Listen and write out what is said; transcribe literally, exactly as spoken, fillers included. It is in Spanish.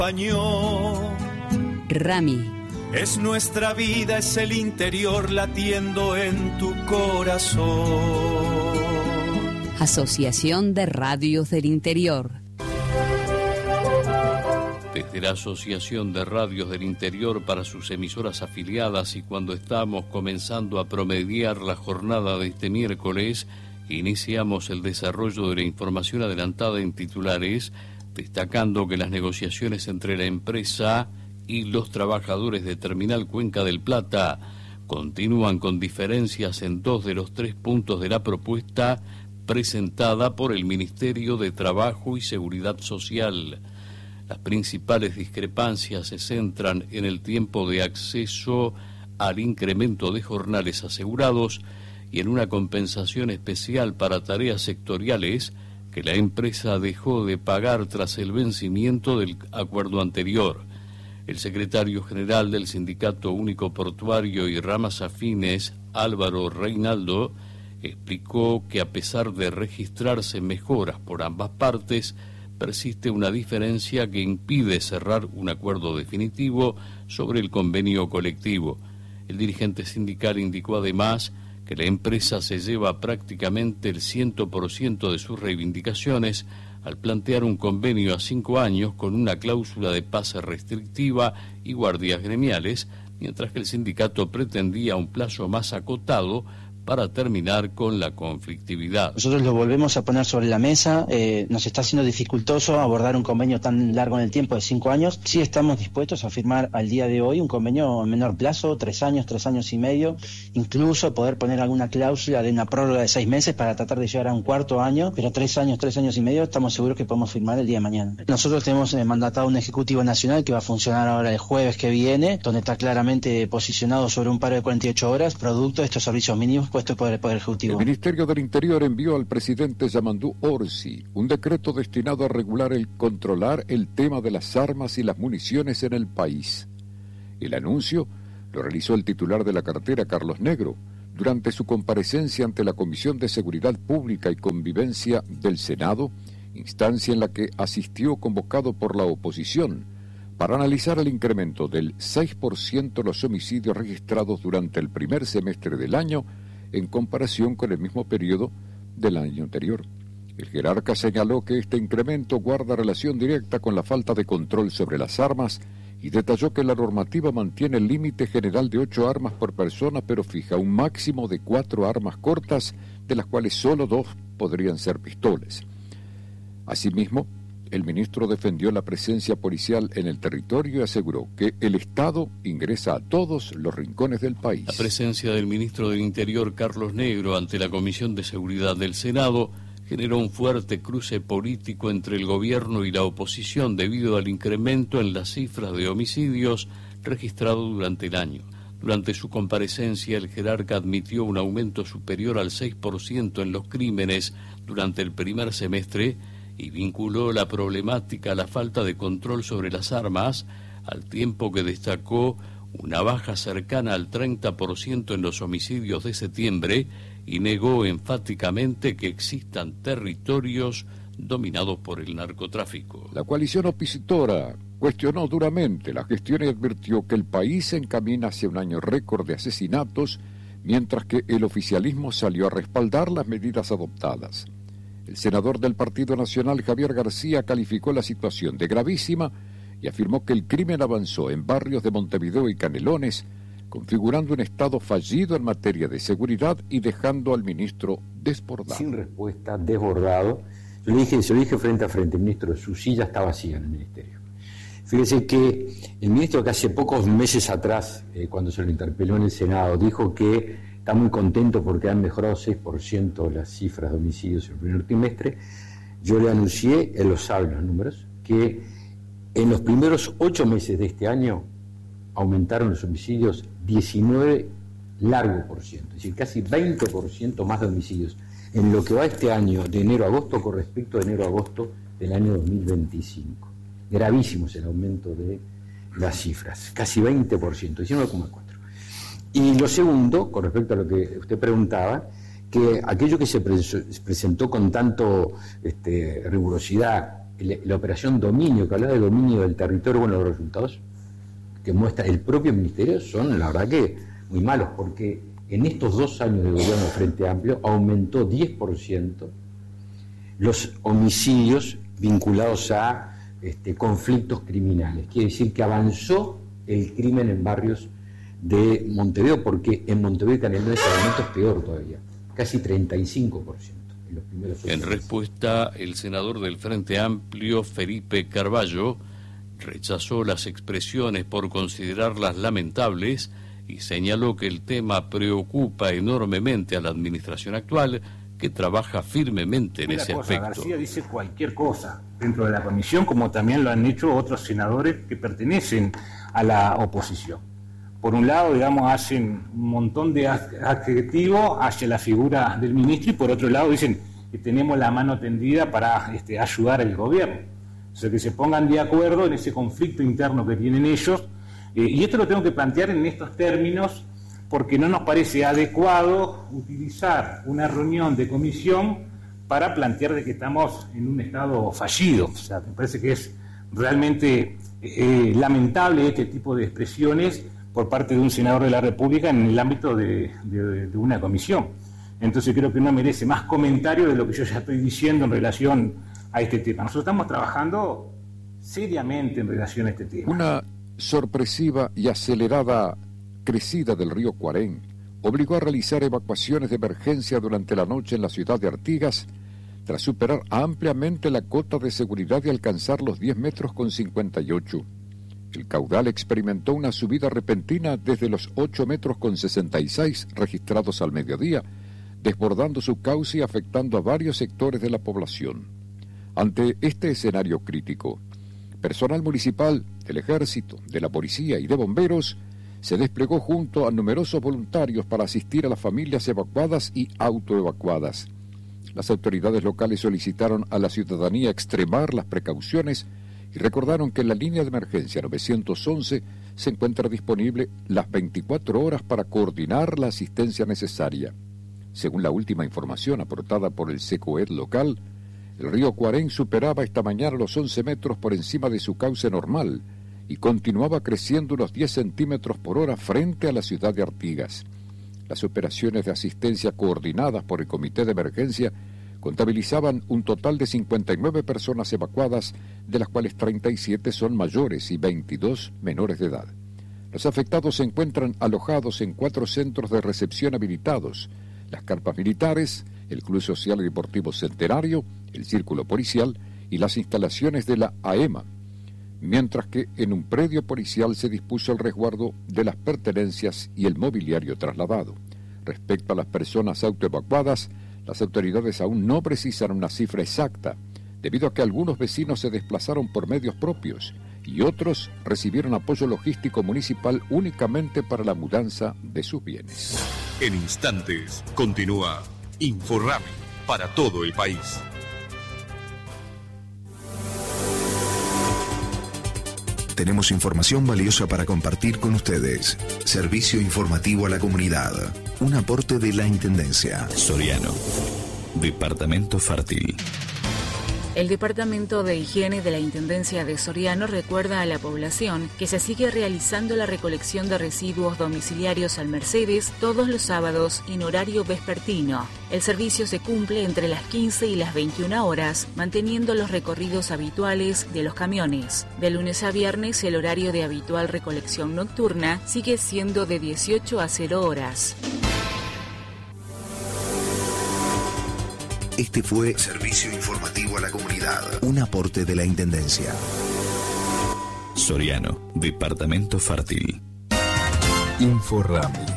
español. Rami. Es nuestra vida, es el interior latiendo en tu corazón. Asociación de Radios del Interior. Desde la Asociación de Radios del Interior para sus emisoras afiliadas y cuando estamos comenzando a promediar la jornada de este miércoles, iniciamos el desarrollo de la información adelantada en titulares, destacando que las negociaciones entre la empresa y los trabajadores de Terminal Cuenca del Plata continúan con diferencias en dos de los tres puntos de la propuesta presentada por el Ministerio de Trabajo y Seguridad Social. Las principales discrepancias se centran en el tiempo de acceso al incremento de jornales asegurados y en una compensación especial para tareas sectoriales que la empresa dejó de pagar tras el vencimiento del acuerdo anterior. El secretario general del Sindicato Único Portuario y Ramas Afines, Álvaro Reinaldo, explicó que a pesar de registrarse mejoras por ambas partes, persiste una diferencia que impide cerrar un acuerdo definitivo sobre el convenio colectivo. El dirigente sindical indicó además que la empresa se lleva prácticamente el cien por ciento de sus reivindicaciones al plantear un convenio a cinco años con una cláusula de pase restrictiva y guardias gremiales, mientras que el sindicato pretendía un plazo más acotado para terminar con la conflictividad. Nosotros lo volvemos a poner sobre la mesa, eh, nos está siendo dificultoso abordar un convenio tan largo en el tiempo de cinco años. Sí estamos dispuestos a firmar al día de hoy un convenio a menor plazo, tres años, tres años y medio, incluso poder poner alguna cláusula de una prórroga de seis meses para tratar de llegar a un cuarto año, pero tres años, tres años y medio estamos seguros que podemos firmar el día de mañana. Nosotros tenemos eh, mandatado un Ejecutivo Nacional que va a funcionar ahora el jueves que viene, donde está claramente posicionado sobre un paro de cuarenta y ocho horas, producto de estos servicios mínimos puesto por el Poder Ejecutivo. El Ministerio del Interior envió al presidente Yamandú Orsi un decreto destinado a regular y controlar el tema de las armas y las municiones en el país. El anuncio lo realizó el titular de la cartera, Carlos Negro, durante su comparecencia ante la Comisión de Seguridad Pública y Convivencia del Senado, instancia en la que asistió convocado por la oposición para analizar el incremento del seis por ciento de los homicidios registrados durante el primer semestre del año en comparación con el mismo periodo del año anterior. El jerarca señaló que este incremento guarda relación directa con la falta de control sobre las armas y detalló que la normativa mantiene el límite general de ocho armas por persona, pero fija un máximo de cuatro armas cortas, de las cuales solo dos podrían ser pistolas. Asimismo, el ministro defendió la presencia policial en el territorio y aseguró que el Estado ingresa a todos los rincones del país. La presencia del ministro del Interior, Carlos Negro, ante la Comisión de Seguridad del Senado generó un fuerte cruce político entre el gobierno y la oposición debido al incremento en las cifras de homicidios registrado durante el año. Durante su comparecencia, el jerarca admitió un aumento superior al seis por ciento en los crímenes durante el primer semestre y vinculó la problemática a la falta de control sobre las armas, al tiempo que destacó una baja cercana al treinta por ciento en los homicidios de septiembre y negó enfáticamente que existan territorios dominados por el narcotráfico. La coalición opositora cuestionó duramente la gestión y advirtió que el país se encamina hacia un año récord de asesinatos, mientras que el oficialismo salió a respaldar las medidas adoptadas. El senador del Partido Nacional, Javier García, calificó la situación de gravísima y afirmó que el crimen avanzó en barrios de Montevideo y Canelones, configurando un Estado fallido en materia de seguridad y dejando al ministro desbordado. Sin respuesta, desbordado. Yo le dije, se lo dije frente a frente, ministro, su silla está vacía en el ministerio. Fíjese que el ministro que hace pocos meses atrás, eh, cuando se lo interpeló en el Senado, dijo que está muy contento porque han mejorado seis por ciento las cifras de homicidios en el primer trimestre. Yo le anuncié, él lo sabe los números, que en los primeros ocho meses de este año aumentaron los homicidios diecinueve largo por ciento, es decir, casi veinte por ciento más de homicidios en lo que va este año de enero a agosto con respecto a enero a agosto del año dos mil veinticinco. Gravísimo es el aumento de las cifras, casi veinte por ciento, diecinueve coma cuatro. Y lo segundo, con respecto a lo que usted preguntaba, que aquello que se pre- presentó con tanto este, rigurosidad el, la operación dominio, que hablaba de dominio del territorio, bueno, los resultados que muestra el propio ministerio son, la verdad que, muy malos, porque en estos dos años de gobierno de Frente Amplio aumentó diez por ciento los homicidios vinculados a este, conflictos criminales. Quiere decir que avanzó el crimen en barrios de Montevideo, porque en Montevideo y Canel en este momento es peor todavía, casi treinta y cinco por ciento. En, los primeros en respuesta, el senador del Frente Amplio, Felipe Carballo, rechazó las expresiones por considerarlas lamentables y señaló que el tema preocupa enormemente a la administración actual, que trabaja firmemente en ese cosa, aspecto. García dice cualquier cosa dentro de la comisión, como también lo han hecho otros senadores que pertenecen a la oposición. Por un lado, digamos, hacen un montón de adjetivos hacia la figura del ministro, y por otro lado dicen que tenemos la mano tendida para este, ayudar al gobierno. O sea, que se pongan de acuerdo en ese conflicto interno que tienen ellos, eh, y esto lo tengo que plantear en estos términos, porque no nos parece adecuado utilizar una reunión de comisión para plantear de que estamos en un estado fallido. O sea, me parece que es realmente eh, lamentable este tipo de expresiones por parte de un senador de la República en el ámbito de, de, de una comisión. Entonces creo que no merece más comentario de lo que yo ya estoy diciendo en relación a este tema. Nosotros estamos trabajando seriamente en relación a este tema. Una sorpresiva y acelerada crecida del río Cuarén obligó a realizar evacuaciones de emergencia durante la noche en la ciudad de Artigas, tras superar ampliamente la cota de seguridad y alcanzar los diez metros con cincuenta y ocho. El caudal experimentó una subida repentina desde los ocho metros con sesenta y seis registrados al mediodía, desbordando su cauce y afectando a varios sectores de la población. Ante este escenario crítico, personal municipal, del ejército, de la policía y de bomberos se desplegó junto a numerosos voluntarios para asistir a las familias evacuadas y autoevacuadas. Las autoridades locales solicitaron a la ciudadanía extremar las precauciones y recordaron que la línea de emergencia novecientos once se encuentra disponible las veinticuatro horas para coordinar la asistencia necesaria. Según la última información aportada por el SECOED local, el río Cuarén superaba esta mañana los once metros por encima de su cauce normal y continuaba creciendo unos diez centímetros por hora frente a la ciudad de Artigas. Las operaciones de asistencia coordinadas por el Comité de Emergencia contabilizaban un total de cincuenta y nueve personas evacuadas, de las cuales treinta y siete son mayores y veintidós menores de edad. Los afectados se encuentran alojados en cuatro centros de recepción habilitados: las carpas militares, el Club Social y Deportivo Centenario, el Círculo Policial y las instalaciones de la A E M A, mientras que en un predio policial se dispuso el resguardo de las pertenencias y el mobiliario trasladado. Respecto a las personas autoevacuadas, las autoridades aún no precisan una cifra exacta, debido a que algunos vecinos se desplazaron por medios propios y otros recibieron apoyo logístico municipal únicamente para la mudanza de sus bienes. En instantes, continúa Inforrami para todo el país. Tenemos información valiosa para compartir con ustedes. Servicio informativo a la comunidad. Un aporte de la Intendencia. Soriano. Departamento Fértil. El Departamento de Higiene de la Intendencia de Soriano recuerda a la población que se sigue realizando la recolección de residuos domiciliarios al Mercedes todos los sábados en horario vespertino. El servicio se cumple entre las quince y las veintiuna horas, manteniendo los recorridos habituales de los camiones. De lunes a viernes, el horario de habitual recolección nocturna sigue siendo de dieciocho a cero horas. Este fue Servicio Informativo a la Comunidad, un aporte de la Intendencia. Soriano, Departamento Fértil. Inforrami.